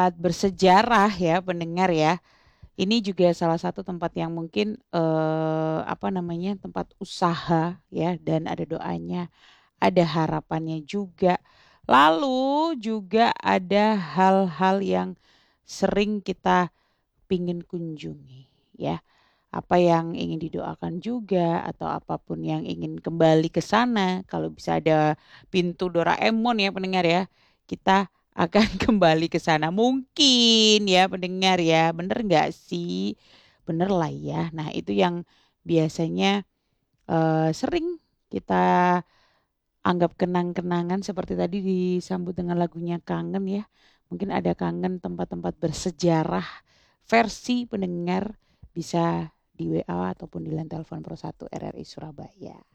tempat bersejarah ya pendengar ya. Ini juga salah satu tempat yang mungkin apa namanya tempat usaha ya dan ada doanya, ada harapannya juga. Lalu juga ada hal-hal yang sering kita pingin kunjungi ya. Apa yang ingin didoakan juga atau apapun yang ingin kembali ke sana. Kalau bisa ada pintu Doraemon ya pendengar ya. Kita akan kembali ke sana. Mungkin ya pendengar ya. Bener nggak sih? Bener lah ya. Nah itu yang biasanya sering kita anggap kenang-kenangan seperti tadi disambut dengan lagunya Kangen ya. Mungkin ada kangen tempat-tempat bersejarah versi pendengar bisa di WA ataupun di line telepon Pro 1 RRI Surabaya.